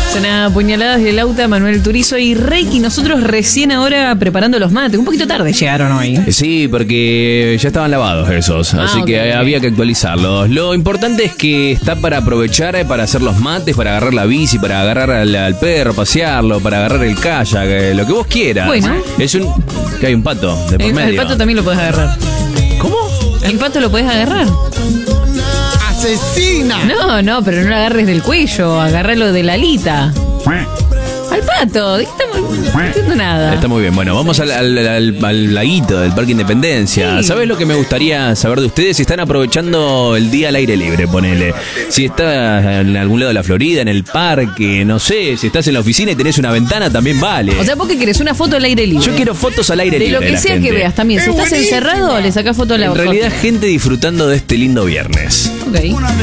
Suena Puñaladas del Auta, Manuel Turizo y Reiki. Nosotros recién ahora preparando los mates. Un poquito tarde llegaron hoy. Sí, porque ya estaban lavados esos, así que había que actualizarlos. Lo importante es que está para aprovechar, para hacer los mates, para agarrar la bici, para agarrar al perro, pasearlo, para agarrar el kayak, lo que vos quieras. Bueno. Que hay un pato de por medio. El pato también lo podés agarrar. ¿Cómo? El pato lo podés agarrar. ¡Asesina! No, pero no lo agarres del cuello, agarralo de la alita. Al pato, no entiendo nada. Está muy bien. Bueno, vamos al laguito del Parque Independencia. Sí. ¿Sabés lo que me gustaría saber de ustedes? Si están aprovechando el día al aire libre, ponele. Si estás en algún lado de la Florida, en el parque, no sé. Si estás en la oficina y tenés una ventana, también vale. O sea, ¿por qué querés una foto al aire libre? Yo quiero fotos al aire de libre. lo que sea gente. que veas también. Si estás encerrado, le sacás foto a la En realidad, gente disfrutando de este lindo viernes. Ok.